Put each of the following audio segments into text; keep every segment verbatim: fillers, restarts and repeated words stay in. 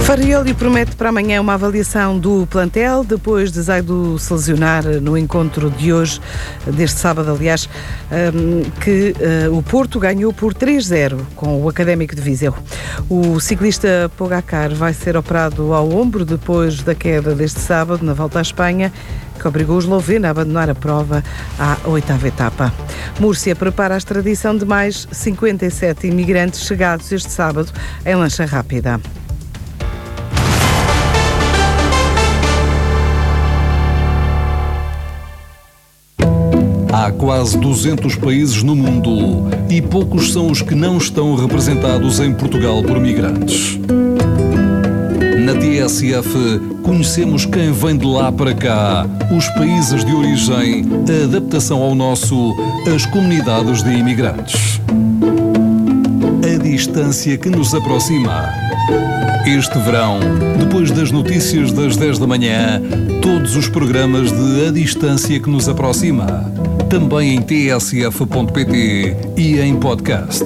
Farioli promete para amanhã uma avaliação do plantel, depois de Zaidu se lesionar no encontro de hoje, deste sábado, aliás, que o Porto ganhou por três zero com o Académico de Viseu. O ciclista Pogacar vai ser operado ao ombro depois da queda deste sábado na Volta à Espanha, que obrigou o esloveno a abandonar a prova à oitava etapa. Múrcia prepara a extradição de mais cinquenta e sete imigrantes chegados este sábado em lancha rápida. Há quase duzentos países no mundo e poucos são os que não estão representados em Portugal por migrantes. Na T S F, conhecemos quem vem de lá para cá, os países de origem, a adaptação ao nosso, as comunidades de imigrantes. A distância que nos aproxima. Este verão, depois das notícias das dez da manhã, todos os programas de A Distância que nos aproxima. Também em t s f ponto p t e em podcast.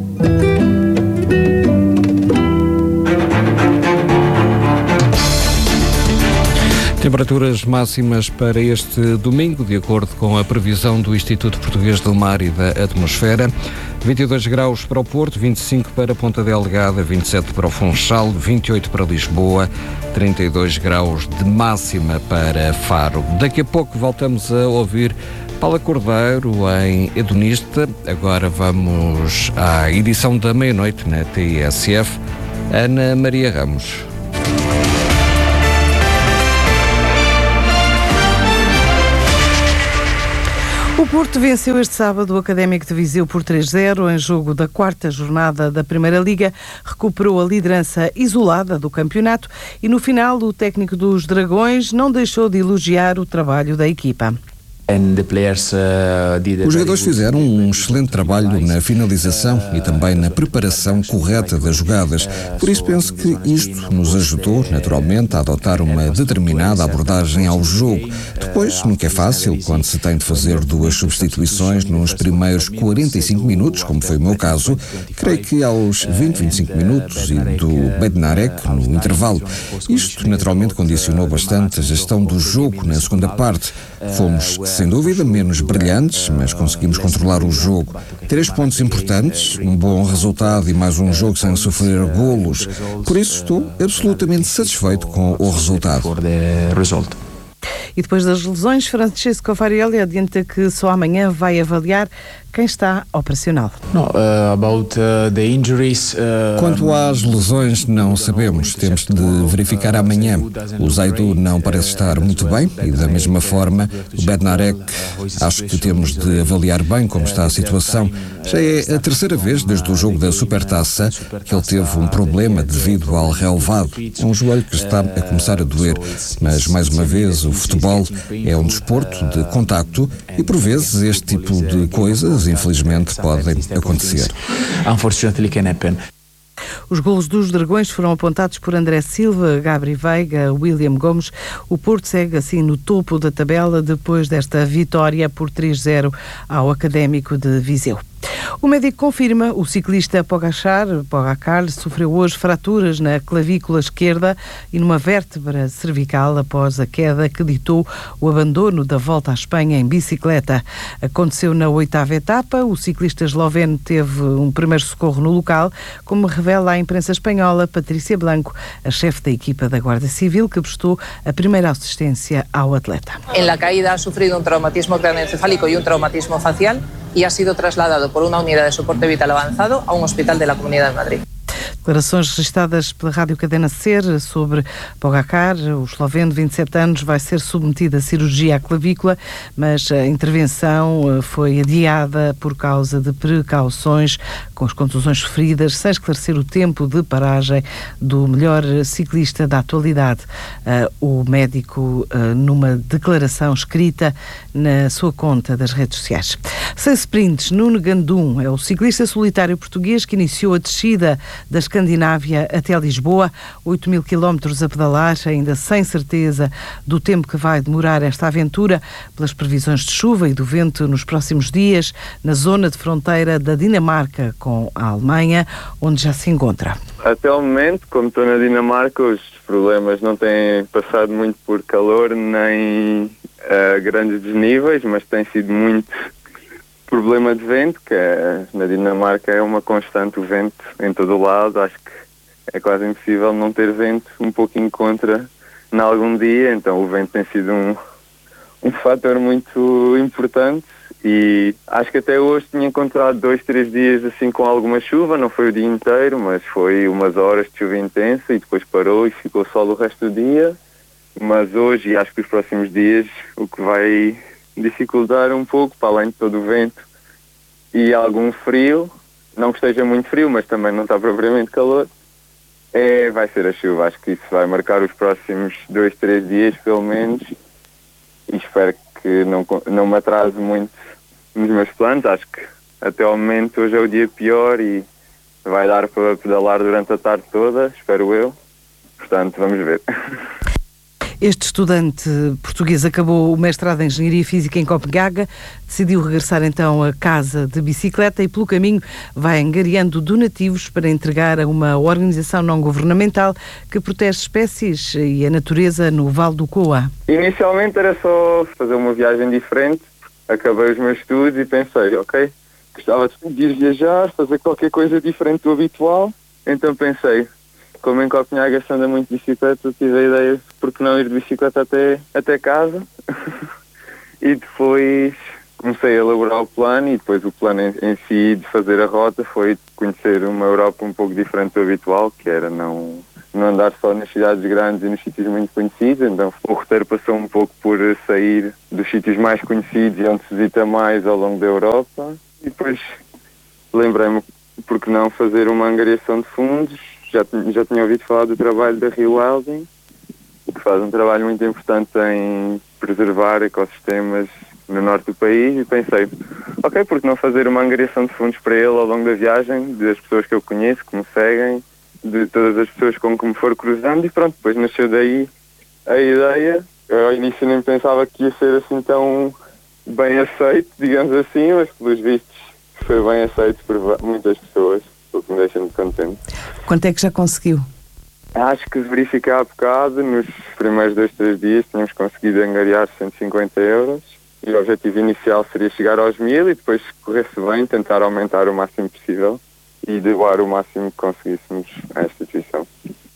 Temperaturas máximas para este domingo, de acordo com a previsão do Instituto Português do Mar e da Atmosfera. vinte e dois graus para o Porto, vinte e cinco para Ponta Delgada, vinte e sete para o Funchal, vinte e oito para Lisboa, trinta e dois graus de máxima para Faro. Daqui a pouco voltamos a ouvir Paula Cordeiro em Hedonista. Agora vamos à edição da meia-noite na T S F. Ana Maria Ramos. O Porto venceu este sábado o Académico de Viseu por três zero em jogo da quarta jornada da Primeira Liga, recuperou a liderança isolada do campeonato e no final o técnico dos Dragões não deixou de elogiar o trabalho da equipa. Os jogadores fizeram um excelente trabalho na finalização e também na preparação correta das jogadas. Por isso penso que isto nos ajudou, naturalmente, a adotar uma determinada abordagem ao jogo. Depois, nunca é fácil quando se tem de fazer duas substituições nos primeiros quarenta e cinco minutos, como foi o meu caso. Creio que aos vinte, vinte e cinco minutos e do Bednarek no intervalo. Isto, naturalmente, condicionou bastante a gestão do jogo na segunda parte. Fomos, sem dúvida, menos brilhantes, mas conseguimos controlar o jogo. Três pontos importantes, um bom resultado e mais um jogo sem sofrer golos. Por isso estou absolutamente satisfeito com o resultado. E depois das lesões, Francesco Farioli adianta que só amanhã vai avaliar quem está operacional. No, uh, about, uh, the injuries, uh... Quanto às lesões, não sabemos. Temos de verificar amanhã. O Zaidu não parece estar muito bem e, da mesma forma, o Bednarek, acho que temos de avaliar bem como está a situação. Já é a terceira vez desde o jogo da Supertaça que ele teve um problema devido ao relevado. É um joelho que está a começar a doer, mas, mais uma vez, o futebol é um desporto de contacto e, por vezes, este tipo de coisas infelizmente podem acontecer. Os golos dos Dragões foram apontados por André Silva, Gabri Veiga, William Gomes. O Porto segue assim no topo da tabela depois desta vitória por três zero ao Académico de Viseu. O médico confirma, o ciclista Pogacar, Pogacar sofreu hoje fraturas na clavícula esquerda e numa vértebra cervical após a queda que ditou o abandono da Volta à Espanha em bicicleta. Aconteceu na oitava etapa, o ciclista esloveno teve um primeiro socorro no local, como revela a imprensa espanhola Patrícia Blanco, a chefe da equipa da Guarda Civil, que prestou a primeira assistência ao atleta. En la caída ha sufrido un traumatismo craneoencefálico y un traumatismo facial y ha sido trasladado por una unidad de soporte vital avanzado a un hospital de la Comunidad de Madrid. Declarações registadas pela Rádio Cadena Ser sobre Pogacar. O esloveno de vinte e sete anos vai ser submetido a cirurgia à clavícula, mas a intervenção foi adiada por causa de precauções com as contusões sofridas, sem esclarecer o tempo de paragem do melhor ciclista da atualidade. O médico, numa declaração escrita na sua conta das redes sociais. Sem sprints, Nuno Gandum é o ciclista solitário português que iniciou a descida da Escandinávia até Lisboa, oito mil quilómetros a pedalar, ainda sem certeza do tempo que vai demorar esta aventura, pelas previsões de chuva e do vento nos próximos dias, na zona de fronteira da Dinamarca com a Alemanha, onde já se encontra. Até o momento, como estou na Dinamarca, os problemas não têm passado muito por calor nem uh, grandes desníveis, mas tem sido muito problema de vento, que é, na Dinamarca é uma constante o vento em todo o lado. Acho que é quase impossível não ter vento um pouquinho contra em algum dia, então o vento tem sido um, um fator muito importante e acho que até hoje tinha encontrado dois, três dias assim com alguma chuva, não foi o dia inteiro, mas foi umas horas de chuva intensa e depois parou e ficou sol o resto do dia, mas hoje e acho que os próximos dias o que vai dificultar um pouco, para além de todo o vento e algum frio, não que esteja muito frio, mas também não está propriamente calor, é, vai ser a chuva. Acho que isso vai marcar os próximos dois, três dias pelo menos e espero que não, não me atrase muito nos meus planos. Acho que até ao momento hoje é o dia pior e vai dar para pedalar durante a tarde toda, espero eu, portanto vamos ver. Este estudante português acabou o mestrado em Engenharia Física em Copenhaga, decidiu regressar então a casa de bicicleta e pelo caminho vai angariando donativos para entregar a uma organização não-governamental que protege espécies e a natureza no Vale do Coa. Inicialmente era só fazer uma viagem diferente, acabei os meus estudos e pensei, ok, gostava de ir viajar, fazer qualquer coisa diferente do habitual, então pensei, como em Copenhaga se anda muito de bicicleta, tive a ideia, por que não ir de bicicleta até, até casa? E depois comecei a elaborar o plano e depois o plano em, em si de fazer a rota foi conhecer uma Europa um pouco diferente do habitual, que era não, não andar só nas cidades grandes e nos sítios muito conhecidos, então o roteiro passou um pouco por sair dos sítios mais conhecidos e onde se visita mais ao longo da Europa e depois lembrei-me, por que não fazer uma angariação de fundos. Já, já tinha ouvido falar do trabalho da Rewilding, que faz um trabalho muito importante em preservar ecossistemas no norte do país e pensei, ok, por que não fazer uma angariação de fundos para ele ao longo da viagem, das pessoas que eu conheço, que me seguem, de todas as pessoas com que me for cruzando e pronto, depois nasceu daí a ideia. Eu ao início nem pensava que ia ser assim tão bem aceito, digamos assim, mas pelos vistos foi bem aceito por muitas pessoas, o que me deixa muito contente. Quanto é que já conseguiu? Acho que verificar há bocado, nos primeiros dois, três dias tínhamos conseguido angariar cento e cinquenta euros e o objetivo inicial seria chegar aos mil e depois, se corresse bem, tentar aumentar o máximo possível e doar o máximo que conseguíssemos à instituição.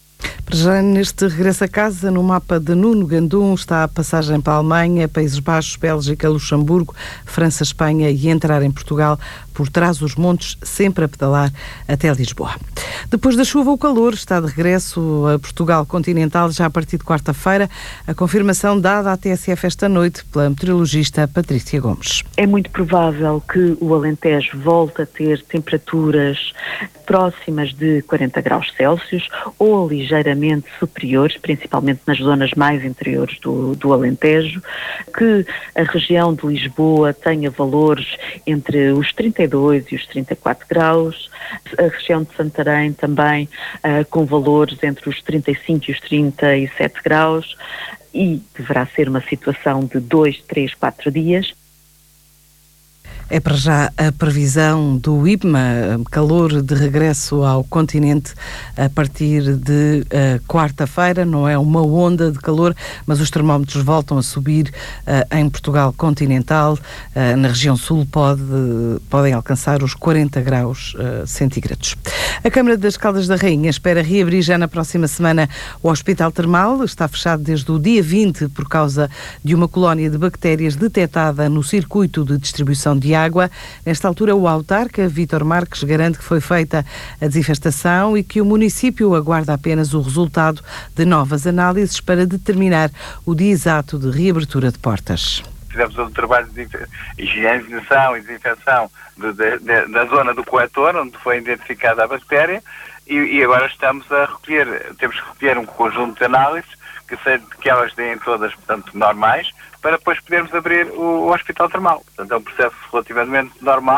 Já neste regresso a casa, no mapa de Nuno Gandum, está a passagem para a Alemanha, Países Baixos, Bélgica, Luxemburgo, França, Espanha e entrar em Portugal por trás dos montes, sempre a pedalar até Lisboa. Depois da chuva, o calor está de regresso a Portugal continental já a partir de quarta-feira. A confirmação dada à T S F esta noite pela meteorologista Patrícia Gomes. É muito provável que o Alentejo volte a ter temperaturas próximas de quarenta graus Celsius ou ligeiramente superiores, principalmente nas zonas mais interiores do, do Alentejo, que a região de Lisboa tenha valores entre os trinta e dois e os trinta e quatro graus, a região de Santarém também uh, com valores entre os trinta e cinco e os trinta e sete graus e deverá ser uma situação de dois, três, quatro dias. É para já a previsão do I P M A, calor de regresso ao continente a partir de uh, quarta-feira. Não é uma onda de calor, mas os termómetros voltam a subir uh, em Portugal continental. Uh, na região sul pode, podem alcançar os quarenta graus uh, centígrados. A Câmara das Caldas da Rainha espera reabrir já na próxima semana o Hospital Termal. Está fechado desde o dia vinte por causa de uma colónia de bactérias detectada no circuito de distribuição de água. Nesta altura, o autarca Vítor Marques garante que foi feita a desinfestação e que o município aguarda apenas o resultado de novas análises para determinar o dia exato de reabertura de portas. Fizemos um trabalho de higienização e desinfecção de, de, de, da zona do coletor, onde foi identificada a bactéria, e, e agora estamos a recolher, temos que recolher um conjunto de análises, que, se, que elas deem todas, portanto, normais, para depois podermos abrir o, o Hospital Termal. Portanto, é um processo relativamente normal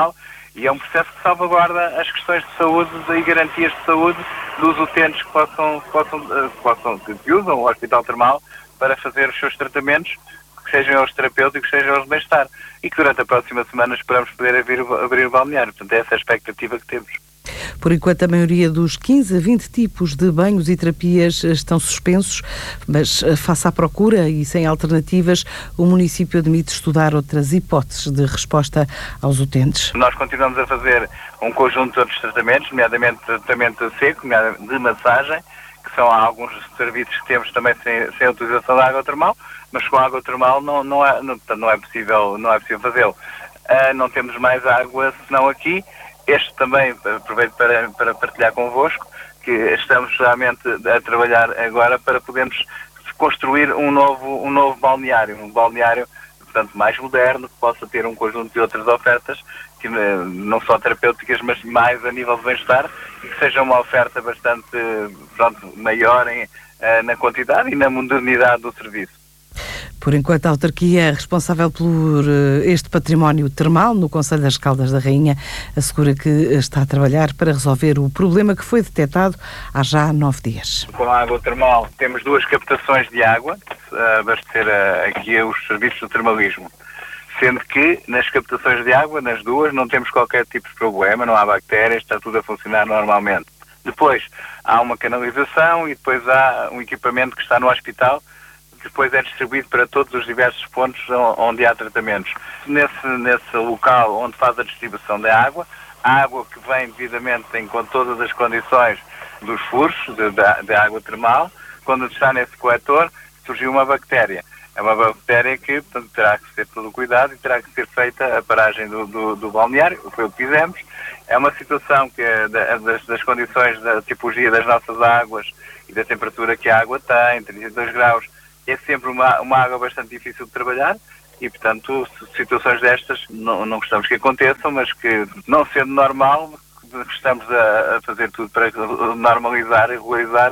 E é um processo que salvaguarda as questões de saúde e garantias de saúde dos utentes que possam, que possam, que possam que usam o Hospital Termal para fazer os seus tratamentos, que sejam os terapêuticos, sejam os de bem-estar. E que durante a próxima semana esperamos poder abrir, abrir o balneário. Portanto, é essa a expectativa que temos. Por enquanto, a maioria dos quinze a vinte tipos de banhos e terapias estão suspensos, mas face à procura e sem alternativas, o município admite estudar outras hipóteses de resposta aos utentes. Nós continuamos a fazer um conjunto de outros tratamentos, nomeadamente tratamento seco, de massagem, que são alguns serviços que temos também sem, sem a utilização da água termal, mas com a água termal não, não, é, não, não é possível, não é possível fazê-lo. Uh, não temos mais água senão aqui. Este também, aproveito para, para partilhar convosco, que estamos realmente a trabalhar agora para podermos construir um novo, um novo balneário, um balneário, portanto, mais moderno, que possa ter um conjunto de outras ofertas, que não só terapêuticas, mas mais a nível de bem-estar, e que seja uma oferta bastante, pronto, maior em, na quantidade e na modernidade do serviço. Por enquanto, a autarquia é responsável por este património termal no Concelho das Caldas da Rainha assegura que está a trabalhar para resolver o problema que foi detectado há já nove dias. Com a água termal temos duas captações de água a abastecer aqui os serviços do termalismo, sendo que nas captações de água, nas duas, não temos qualquer tipo de problema, não há bactérias, está tudo a funcionar normalmente. Depois há uma canalização e depois há um equipamento que está no hospital, que depois é distribuído para todos os diversos pontos onde há tratamentos. Nesse, nesse local onde faz a distribuição da água, a água que vem devidamente tem com todas as condições dos furos da água termal, quando está nesse coletor, surgiu uma bactéria. É uma bactéria que, portanto, terá que ser todo cuidado e terá que ser feita a paragem do, do, do balneário, foi o que fizemos. É uma situação que é das, das condições da tipologia das nossas águas e da temperatura que a água tem, trinta e dois graus, é sempre uma, uma água bastante difícil de trabalhar e, portanto, situações destas não, não gostamos que aconteçam, mas que, não sendo normal, estamos a, a fazer tudo para normalizar e regularizar.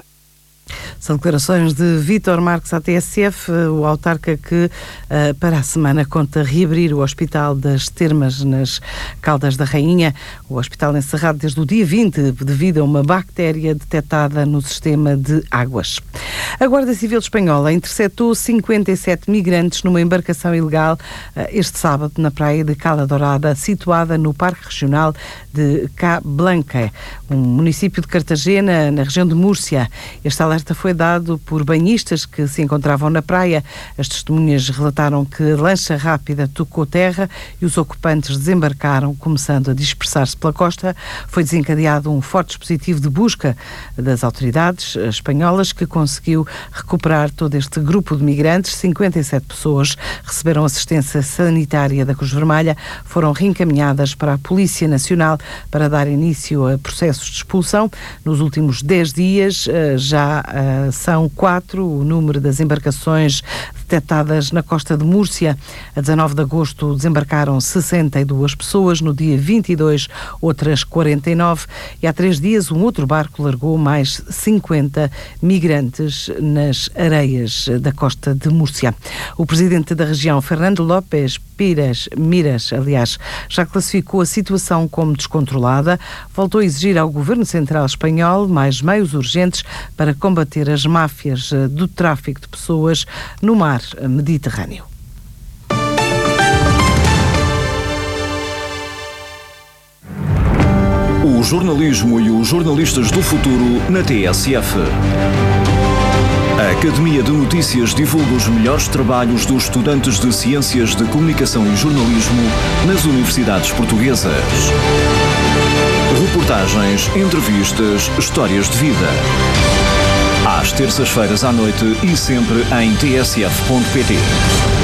São declarações de Vítor Marques à T S F, o autarca que uh, para a semana conta reabrir o Hospital das Termas nas Caldas da Rainha. O hospital encerrado desde o dia vinte devido a uma bactéria detectada no sistema de águas. A Guarda Civil Espanhola interceptou cinquenta e sete migrantes numa embarcação ilegal uh, este sábado na praia de Cala Dourada, situada no Parque Regional de Cá Blanca, um município de Cartagena, na região de Múrcia. Este alerta foi dado por banhistas que se encontravam na praia. As testemunhas relataram que a lancha rápida tocou terra e os ocupantes desembarcaram, começando a dispersar-se pela costa. Foi desencadeado um forte dispositivo de busca das autoridades espanholas que conseguiu recuperar todo este grupo de migrantes. cinquenta e sete pessoas receberam assistência sanitária da Cruz Vermelha, foram reencaminhadas para a Polícia Nacional para dar início a processos de expulsão. Nos últimos dez dias já são quatro o número das embarcações detectadas na costa de Múrcia. A dezanove de agosto desembarcaram sessenta e duas pessoas, no dia vinte e dois outras quarenta e nove e há três dias um outro barco largou mais cinquenta migrantes nas areias da costa de Múrcia. O presidente da região, Fernando López Pires Miras, aliás, já classificou a situação como descontrolada, voltou a exigir ao Governo Central espanhol mais meios urgentes para combater as máfias do tráfico de pessoas no mar Mediterrâneo. O jornalismo e os jornalistas do futuro na T S F. A Academia de Notícias divulga os melhores trabalhos dos estudantes de Ciências de Comunicação e Jornalismo nas universidades portuguesas. Reportagens, entrevistas, histórias de vida. Às terças-feiras à noite e sempre em t s f ponto p t.